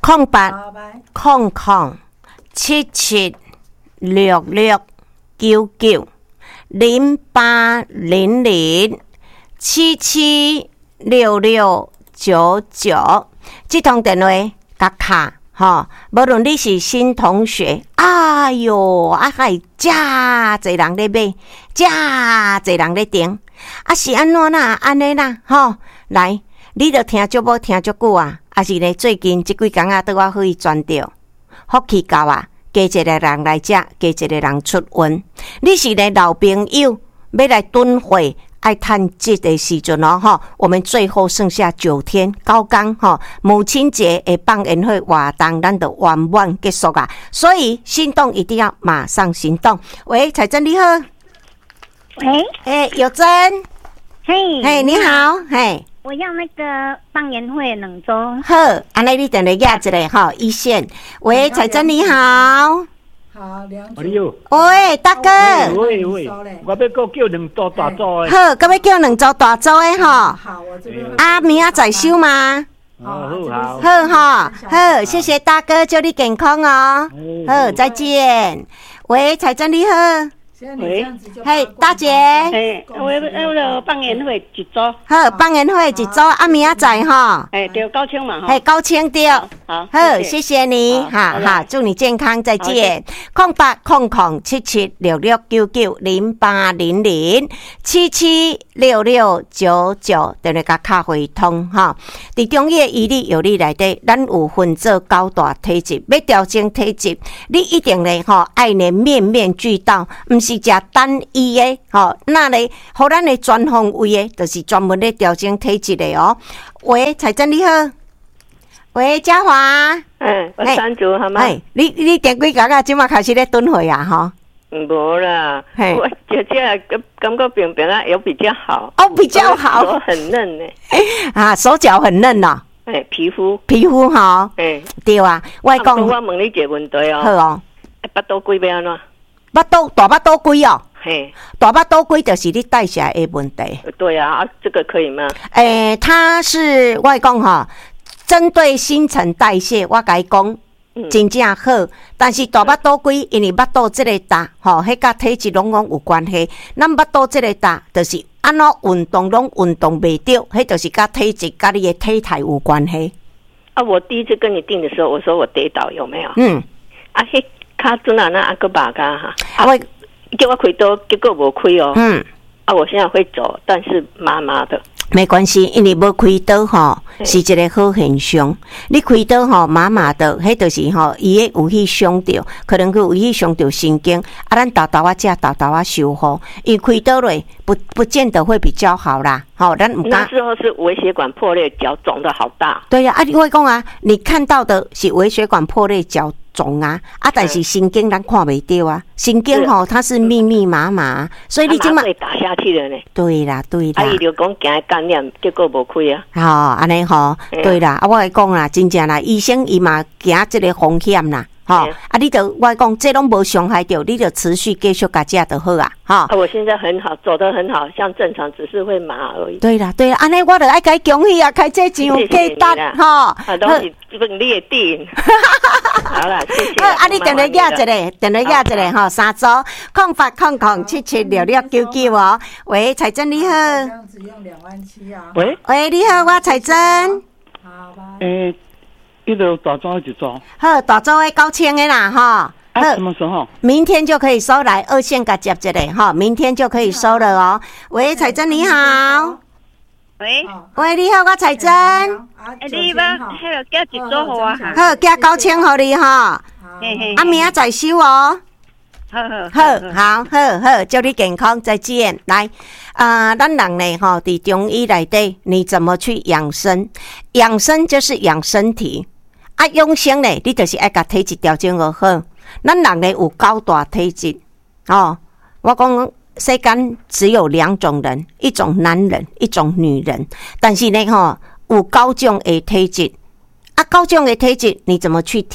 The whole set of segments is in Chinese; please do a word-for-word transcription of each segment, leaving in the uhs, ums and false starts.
空八空空七七六六九九零八零零七七六六九九，这通电话甲卡吼，无论你是新同学，哎哟，啊还遮侪人咧买，遮侪人咧订，啊是安怎啦？安尼啦，吼，来，你著听足无听足久啊？啊是咧，最近即几工啊，倒我可以转着，福气够啊，加一个人来遮，加一个人出运。你是咧老朋友，要来囤货。爱趁这个时阵哦，哈，我们最后剩下九天，九天哈，母亲节的放烟火活动，咱就圆满结束啊！所以行动一定要马上行动。喂，彩珍你好， 喂， 哎、欸，有珍， 嘿， 嘿，你好，嘿， 我要那个放烟火两周。 好，安尼你等下压一下哈，一线。喂，彩珍你好。 好，梁哎呦， 喂，大哥， 喂喂，我要搁叫两组大组的。 好，搁要叫两组大组的哈。 好，我这边啊，明仔载收吗？ 好好好哈，好，谢谢大哥，祝你健康哦。好，再见。喂，彩珍你好。 喂， 嘿，大姐。 哎，我我了放烟火一组。 好，放烟火一组，啊，明仔载哈。 哎，对，高清嘛哈。 嘿，高清对。 好， 好，谢谢你，哈哈，祝你健康，再见。空八空空七七六六九九零八零零七七六六九九，等你甲卡回通哈。伫中医医理药理内底，咱有分做高大体质，要调整体质，你一定咧吼爱咧面面俱到，毋是食单一的吼，那咧，互咱的专方位的，就是专门咧调整体质的哦。喂，彩珍你好。喂，嘉华， 嗯，我三组好吗？ 哎，你你点几格啊？今麦开始咧蹲会啊？哈， 无啦，我姐姐感觉扁扁啊，有比较好哦，比较好， 手很嫩呢， 啊，手脚很嫩哦， 哎，皮肤皮肤好，哎，对啊，我讲， 我问你一个问题哦， 好哦， 巴肚龟要安怎？ 巴肚大巴肚龟哦， 嘿， 大巴肚龟就是你代谢的问题。 对啊，啊，这个可以吗？ 诶，它是我讲哈。针对新陈代谢，我甲伊讲真正好，但是大巴肚龟，因为巴肚这个大，吼，迄甲体质拢拢有关系。咱巴肚这个大，就是安怎运动拢运动袂到，迄就是甲体质、甲你的体态有关系。 啊，我第一次跟你订的时候，我说我跌倒有没有？ 嗯， 啊，迄卡阵啊，那阿个把噶哈，啊，我叫我开刀，结果无开哦。嗯，啊，我现在会走，但是麻麻的。 没关系，因为无开刀吼是一个好现象。你开刀吼麻麻的，迄就是吼伊诶有去伤着，可能佮有去伤着神经。啊，咱豆豆啊食豆豆啊修复，伊开刀咧不不见得会比较好啦。好，咱那时候是微血管破裂，脚肿得好大。 对呀、啊，啊，你会讲啊，你看到的是微血管破裂脚。肿啊啊！但是神经咱看袂到啊，神经吼它是密密麻麻，所以你今麦打下去了呢。 对啦，对啦。 啊，伊就讲惊感染，结果无开啊。 吼，安尼吼，对啦，啊，我来讲啦，真正啦，医生伊嘛惊这个风险啦。吼、哦，啊，你就我讲，这拢无伤害到，你就持续继续加食就好啊。哈、 哦，啊，我现在很好，走得很好，像正常，只是会麻而已。 对啦，对啦，安尼我就爱甲恭喜啊，开这真有价值哈。 啊，都是这份你的定。好啦，谢谢。 啊，你等下压一个，等下压一个哈，三组空八空空七七六六九九哦。喂，彩珍你好。这样子用两万七啊。 喂。 喂，你好，我彩珍。 好吧。 诶。一路大组一组， 好，大组的九千的啦，哈。 啊，什么时候？ 明天就可以收来，二线甲接一个哈，明天就可以收了哦。喂，彩珍你好。 喂， 喂，你好，我彩珍。哎， 你把迄个加一组给我哈。 好，加九千给你哈。 嘿嘿。 啊，明仔再收哦。 好好好，好，好，好，祝你健康，再见。来，啊、呃，咱人呢，哈，伫中医内底，你怎么去养生？养生就是养身体。啊，养生呢，你就是爱甲体质调整好好。咱人呢有高大体质哦。我讲世间只有两种人，一种男人，一种女人。但是呢，吼有高种的体质，啊，高种的体质你怎么去调？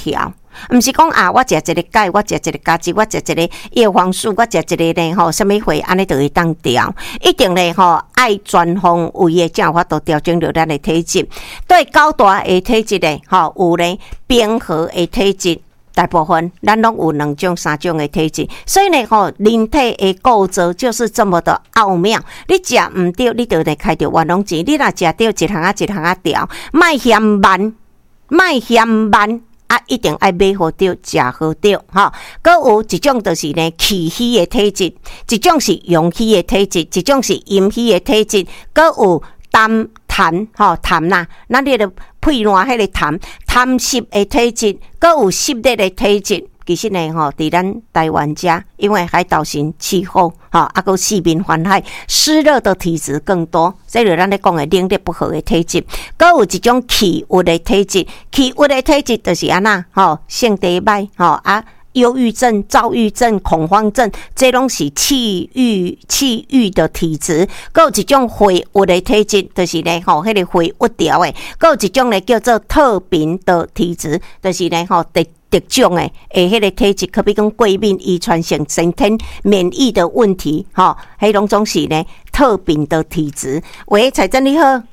毋是讲啊，我食一个钙，我食一个加脂，我食一个叶黄素，我食一个咧吼，什么货安尼就会当调。一定咧吼，爱全方位诶，才有法度调整着咱诶体质。对高大诶体质咧，吼有咧平和诶体质。大部分咱拢有两种、三种的体质，所以呢，吼，人体的构造就是这么的奥妙。你食唔对，你就得开着冤枉钱；你若食对，一项啊一项啊调，莫嫌慢，莫嫌慢。啊，一定爱买好对，食好对，哈。搁有一种就是呢气虚的体质，一种是阳虚的体质，一种是阴虚的体质，搁有痰痰吼痰啦，咱迄个肺烂迄个痰，痰湿的体质，搁有湿热的体质。其实呢，吼，伫咱台湾遮，因为海岛型气候，吼，啊，搁四面环海，湿热的体质更多，所以咱咧讲的冷热不和的体质。搁有一种气郁的体质，气郁的体质就是安那，吼，性地歹，吼啊。忧郁症、躁郁症、恐慌症，这拢是气郁气郁的体质。还有一种血郁的体质，就是呢吼，迄、那个血郁调的。还有一种呢叫做特病的体质，就是呢吼特特种的，诶，迄个体质，可比讲过敏、遗传性、先天免疫的问题，吼，迄拢总是呢特病的体质。喂，彩珍你好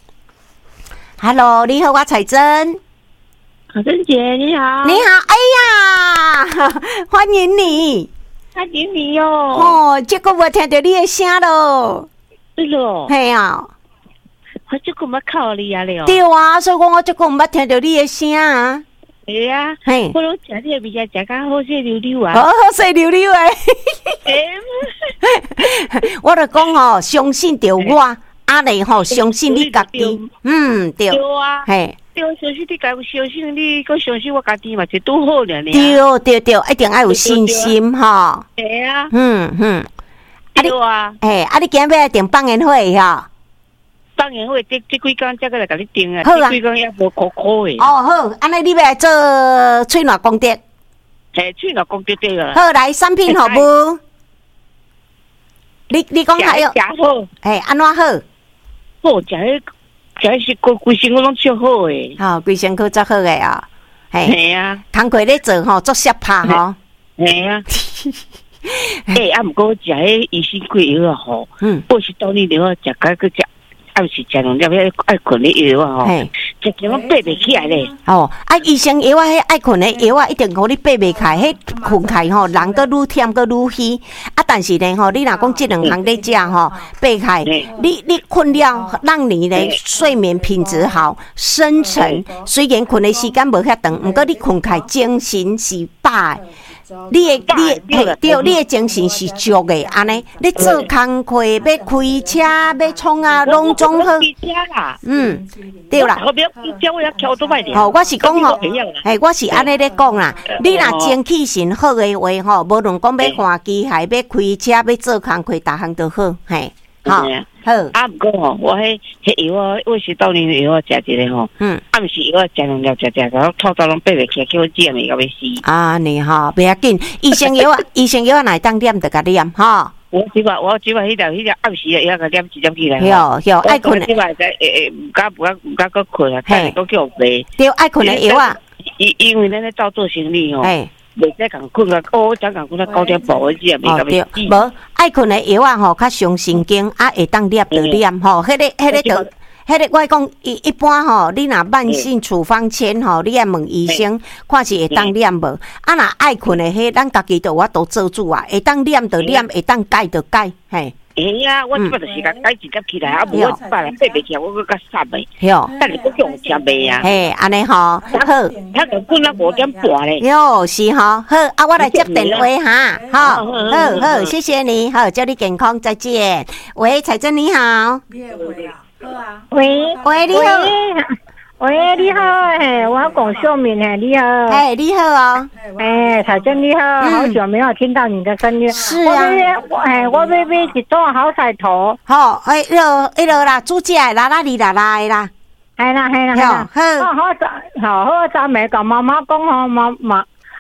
，Hello， 你好，我彩珍。 彩珍姐你好， 你好，哎呀，欢迎你， 欢迎你哟！ 哦，结果我听到你的声咯， 是咯， 系啊， 我这个冇靠你啊了， 对啊，所以讲我这个唔捌听到你的声啊， 系啊， 嘿， 我拢食你的味食食甲好势溜溜啊， 好好势溜溜诶，我就讲哦，相信着我，啊嘞吼，相信你家己，嗯，对， 对啊， 嘿。 对，相信你家有相信你，佮相信我家己嘛，就拄好了呢。 对对对，一定要有信心哈。 对啊， 嗯嗯。 对啊， 哎，啊，你今日要订放言会哈？ 放言会这这几天才个来甲你订啊， 好啊， 这几天也无苦苦的。 哦好，安尼你要来做翠暖功德。 嘿，翠暖功德对啊。 好，来产品好不？你你讲还有？ 食好。 哎，安怎好？ 好，食迄。这是规规身躯拢超好诶， 吼，规身躯足好诶啊， 系啊， 工课咧做吼，足适拍吼， 系啊，诶，啊，毋过食迄益生菌药啊吼，嗯，我是当年了食甲个食，暗时食两粒迄爱困的药啊吼，食起拢爬袂起来咧。 哦，啊，医生药啊，迄爱困的药啊，一定互你爬袂起来，迄困起来吼，人个愈忝个愈虚。啊，但是呢吼，你若讲即两项咧食吼，爬起来，你你困了，让你的睡眠品质好，深沉。虽然困的时间无遐长，毋过你困起来精神是饱。你的你的对，你的精神是足的，安尼，你做工课要开车要创啊，拢总好。嗯，对啦。 我不要开车，我要开多摆点。 哦，我是讲吼，哎，我是安尼咧讲啦。你若精气神好的话吼，无论讲要换机械、要开车、要做工课，逐项都好，嘿。好，好。 啊，毋过吼，我迄迄药啊，我是当年的药啊，食一个吼，嗯，啊，毋是药啊，食两粒，食食，然后吐到拢爬袂起，叫我减的，到要死。 啊，你吼，不要紧，医生药啊，医生药啊，哪当念就甲念哈。 我即摆，我即摆迄条迄条暗时也甲念一点起来。 有有，爱困的。 即摆在诶诶，毋敢毋敢毋敢搁困啊，等下搁叫我背。 对，爱困的药啊。 因因为咱咧照做生理吼。袂使共困啊！哦，才共困啊，九点半我只也袂甲要死。 无爱困的药啊，吼，较伤神经，啊，会当念就念吼。迄个、迄个就、迄个，我讲一一般吼，你若慢性处方签吼，你爱问医生，看是会当念无。啊，若爱困的迄，咱家己就我都做主啊，会当念就念，会当改就改，嘿。 哎呀，我即摆就是甲改一粒起来，啊，无我一摆来爬袂起来，我搁甲杀袂。 哟， 等下搁叫我食袂啊。 嘿，安尼吼，好， 他就困到五点半咧。 哟，是吼，好，啊，我来接电话哈，好，好好，谢谢你，好，祝你健康，再见。喂，彩珍你好。 你也会啊？好啊。 喂喂，你好。 喂，你好，嘿，我龚秀敏，嘿，你好， 哎，你好哦， 哎，彩珍你好，嗯、好久没有听到你的声音， 是啊， 我哎，我要买一朵好彩头， 好，哎，迄落迄落啦，煮食的啦啦哩啦啦的啦， 系啦系啦系啦，好，好早，好好早没甲妈妈讲吼，妈妈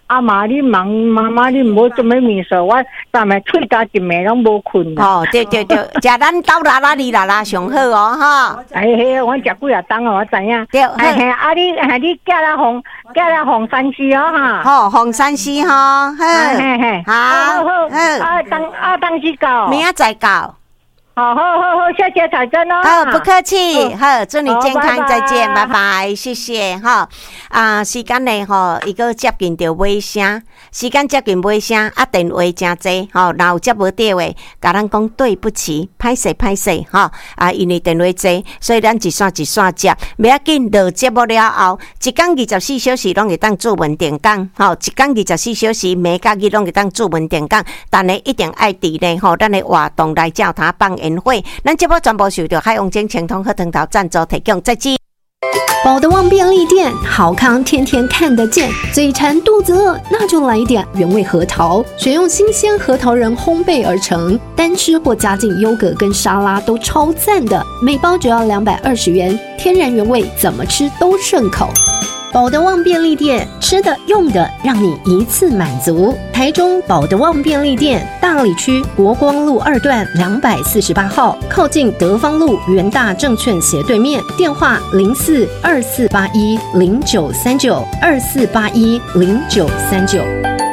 阿妈你忙，妈妈你无做咩面色，我昨暝喙焦一暝拢无困。 哦，对对对，食咱豆啦啦哩啦啦上好哦，哈。 哎嘿，我食几啊档哦，我知影。 对， 哎嘿，啊你哎你寄来红，寄来红山西哦哈。 好，红山西哈，好， 嘿嘿， 好， 好，啊当啊当时到， 明仔再到。 好好好好，谢谢彩珍哦。 好，不客气。好，祝你健康，再见，拜拜，谢谢哈。啊，时间呢吼，伊个接近着尾声，时间接近尾声，啊，电话真济吼，若有接无到诶，甲咱讲对不起，歹势歹势吼。啊，因为电话济，所以咱一线一线接，袂要紧。落节目了后，一天二十四小时拢会当做文电讲，吼，一天二十四小时每假日拢会当做文电讲，但你一定爱伫咧吼，咱诶活动来叫他放宴会，咱节目全部受到海洋精清通和藤桃赞助提供，再见。 宝德旺便利店，好康天天看得见，嘴馋肚子饿，那就来一点原味核桃，选用新鲜核桃仁烘焙而成，单吃或加进优格跟沙拉都超赞的，每包只要两百二十元，天然原味，怎么吃都顺口。宝德旺便利店，吃的用的让你一次满足。台中宝德旺便利店，大里区国光路二段两百四十八号，靠近德芳路元大证券斜对面，电话零四二四八一零九三九二四八一零九三九。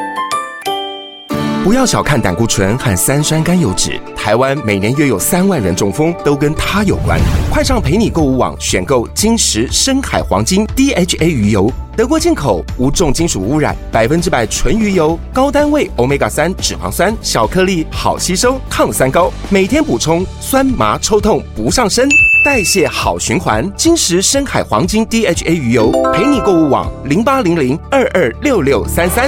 不要小看胆固醇和三酸甘油脂，台湾每年约有三万人中风，都跟它有关。快上陪你购物网选购金石深海黄金 D H A 鱼油，德国进口，无重金属污染，百分之百纯鱼油，高单位 欧米伽三 脂肪酸，小颗粒，好吸收，抗三高，每天补充，酸麻抽痛不上身，代谢好循环。金石深海黄金 D H A 鱼油，陪你购物网零八零零二二六六三三。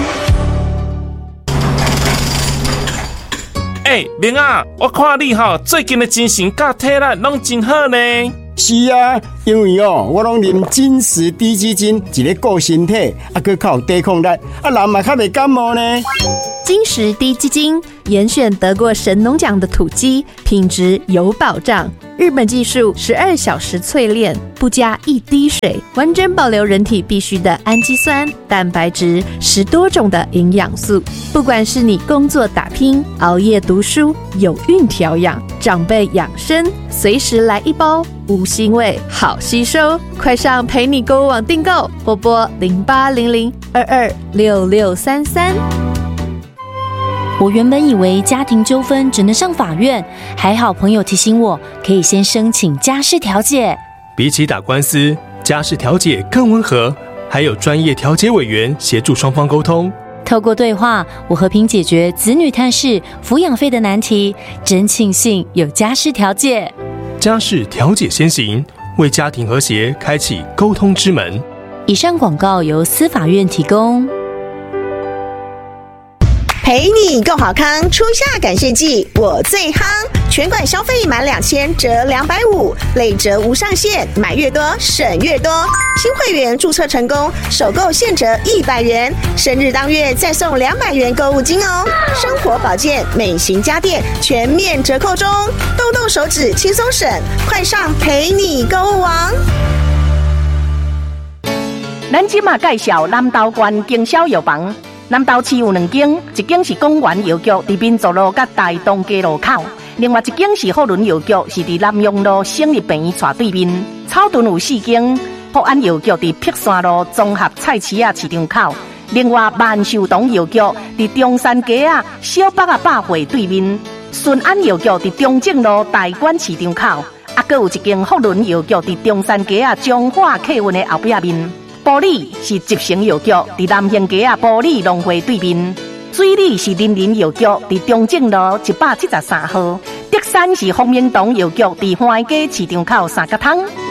哎、欸，明啊，我看你吼最近的精神甲体力拢真好呢。 是啊，因为哦，我拢啉金石低基金，一个顾身体，啊，佮较有抵抗力，啊，人嘛较袂感冒呢。 金石低基金严选得过神农奖的土鸡，品质有保障。日本技术十二小时淬炼，不加一滴水，完整保留人体必需的氨基酸、蛋白质，十多种的营养素。不管是你工作打拼、熬夜读书、有孕调养、长辈养生，随时来一包，无腥味，好吸收。快上陪你购物网订购，或拨零八零零二二六六三三。 我原本以为家庭纠纷只能上法院，还好朋友提醒我，可以先申请家事调解。 比起打官司，家事调解更温和，还有专业调解委员协助双方沟通。 透过对话，我和平解决子女探视、抚养费的难题，真庆幸有家事调解。 家事调解先行，为家庭和谐开启沟通之门。 以上广告由司法院提供。 陪你够好康，初夏感谢季我最夯，全馆消费满两千折两百五，累折无上限，买越多省越多。新会员注册成功，首购现折一百元，生日当月再送两百元购物金哦。生活保健、美型家电全面折扣中，痘痘手指轻松省，快上陪你购物网。 咱即马介绍南投县经销药房。南投市有两间，一间是公园药局，伫民族路甲大东街路口；另外一间是福伦药局，是伫南阳路省立病院斜对面。草屯有四间，福安药局伫碧山路综合菜市仔市场口；另外万寿堂药局伫中山街啊小北啊百货对面。顺安药局伫中正路大馆市场口，啊，阁有一间福伦药局伫中山街啊中华客运的后壁面。埔里是集成药局，伫南兴街啊埔里农会对面；水里是林林药局，伫中正路一百七十三号；德山是丰明堂药局，伫花街市场口三角汤。